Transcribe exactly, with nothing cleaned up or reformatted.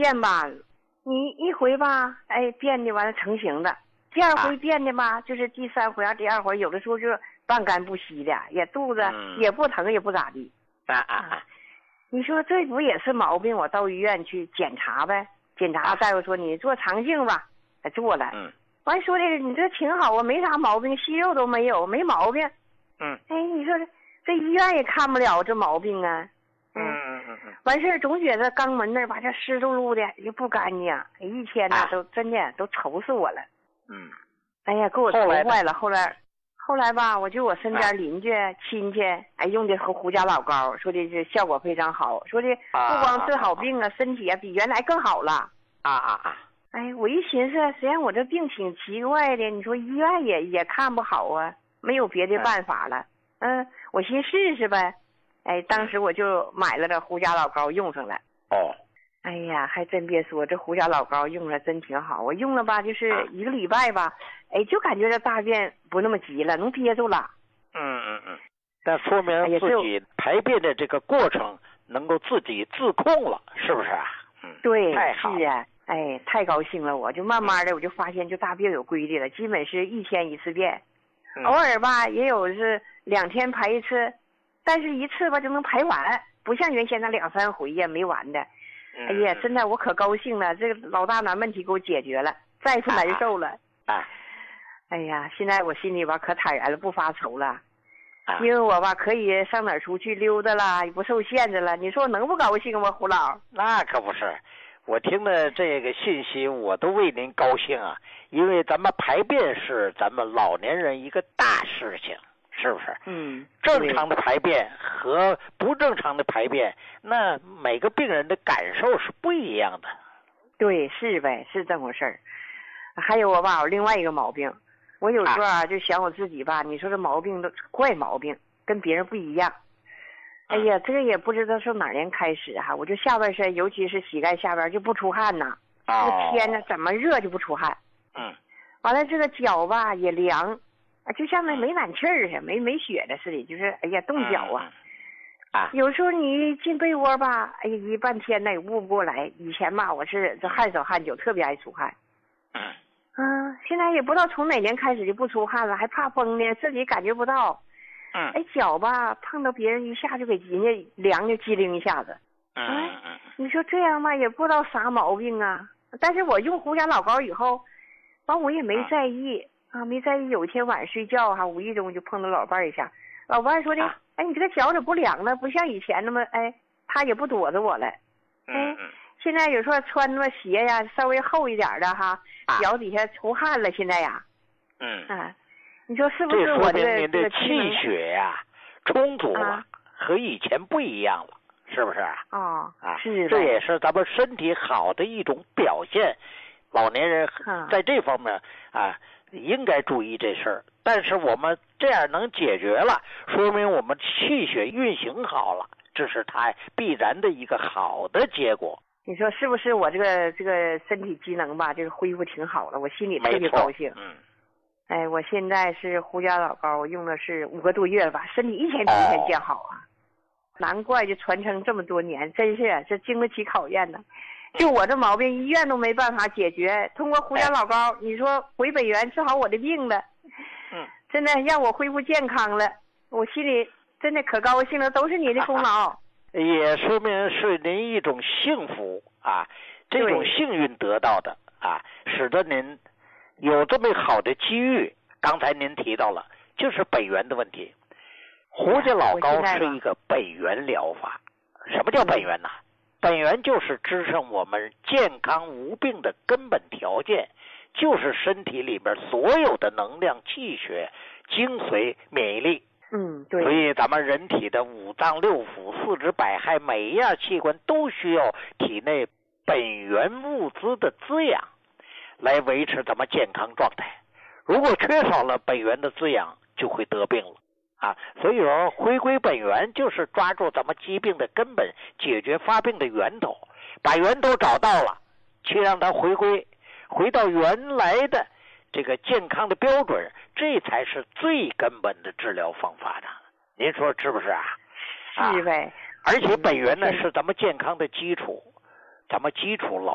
变吧，你一回吧，哎，变的完了成型的，第二回变的吧，啊、就是第三回啊，第二回有的时候就半干不稀的，也肚子、嗯、也不疼也不咋地。 啊啊啊！ 你说这不也是毛病？我到医院去检查呗，检查大夫说你做肠镜吧，还做了。 嗯。 完说这个你这挺好啊，没啥毛病，息肉都没有，没毛病。 嗯。 哎，你说这这医院也看不了这毛病啊。 嗯嗯嗯嗯。 完事儿总觉得肛门那儿吧，这湿漉漉的又不干净，一天呐、啊、都真的都愁死我了。 嗯。 哎呀，给我愁坏了。后来，后来吧，我就我身边邻居、啊、亲戚，哎，用的和胡家老膏，说的是效果非常好，说的不光治好病啊，啊身体啊比原来更好了。 啊啊啊！ 哎，我一寻思，实际上我这病挺奇怪的，你说医院也也看不好啊，没有别的办法了。嗯，嗯我寻试试呗。哎，当时我就买了这胡家老膏用上了。 哦， 哎呀，还真别说，这胡家老膏用了真挺好。我用了吧，就是一个礼拜吧，哎，就感觉这大便不那么急了，能憋住了。 嗯嗯嗯，那说明自己排便的这个过程能够自己自控了，是不是啊？嗯， 对， 太好是啊，哎，太高兴了，我就慢慢的我就发现就大便有规律了，基本是一天一次便， 嗯、 偶尔吧也有是两天排一次。但是一次吧就能排完，不像原先那两三回呀没完的。 嗯、 哎呀，真的我可高兴了，这个老大难问题给我解决了，再不难受了。 啊啊、 哎呀，现在我心里吧可坦然了，不发愁了， 啊、 因为我吧可以上哪儿出去溜达啦，也不受限制了。你说我能不高兴吗，胡老？ 那可不是，我听的这个信息我都为您高兴啊，因为咱们排便是咱们老年人一个大事情。是不是？ 嗯， 正常的排便和不正常的排便，那每个病人的感受是不一样的。 对，是呗，是这回事儿。还有我吧，我另外一个毛病，我有时候啊就想我自己吧，你说这毛病都怪毛病，跟别人不一样。哎呀，这个也不知道从哪年开始哈、啊，我就下半身，尤其是膝盖下边就不出汗呐。 哦。 这天呢，怎么热就不出汗。 嗯。 完了，这个脚吧也凉。啊，就像那没暖气儿似的，没没雪的似的，就是哎呀冻脚啊！ 嗯、啊， 有时候你进被窝吧，哎呀一半天呢也捂不过来。以前吧，我是这汗手汗脚，特别爱出汗。 嗯。 嗯，现在也不知道从哪年开始就不出汗了，还怕风呢，自己感觉不到。 嗯。 哎，脚吧碰到别人一下就给人家凉就机灵一下子。 嗯嗯。 你说这样吧，也不知道啥毛病啊。但是我用胡家老膏以后，完我也没在意。嗯啊，没在意。有一天晚上睡觉哈、啊，无意中就碰到老伴儿一下，老伴儿说的，啊、哎，你这个脚怎么不凉了？不像以前那么，哎，他也不躲着我了。 嗯嗯。现在有时候穿那么鞋呀，稍微厚一点的哈， 啊、 脚底下出汗了。现在呀。 嗯。 啊，你说是不是我这个您的气血呀、啊、充足了、啊，和以前不一样了，是不是啊？ 哦， 啊， 是。 这也是咱们身体好的一种表现。老年人在这方面啊，应该注意这事儿。但是我们这样能解决了，说明我们气血运行好了，这是它必然的一个好的结果。 你说是不是我这个这个身体机能吧，这个恢复挺好了，我心里特别高兴。 嗯。 哎，我现在是胡家老膏，我用的是五个多月了吧，身体一天比一天见好啊。哦、难怪就传承这么多年，真是这经得起考验呢。就我这毛病，医院都没办法解决。通过胡家老膏，哎、你说回北园治好我的病了， 嗯， 真的让我恢复健康了，我心里真的可高兴了，都是你的功劳。 也说明是您一种幸福啊，这种幸运得到的啊，使得您有这么好的机遇。刚才您提到了，就是北园的问题。胡家老膏是一个北园疗法。什么叫北园呢？本源就是支撑我们健康无病的根本条件，就是身体里边所有的能量、气血、精髓、免疫力。 嗯，对。 所以咱们人体的五脏六腑、四肢百骸，每一样器官都需要体内本源物资的滋养，来维持咱们健康状态。如果缺少了本源的滋养，就会得病了。啊，所以说回归本源就是抓住咱们疾病的根本，解决发病的源头，把源头找到了，去让它回归，回到原来的这个健康的标准，这才是最根本的治疗方法呢。您说是不是啊？ 是呗。 而且本源呢是咱们健康的基础，咱们基础老。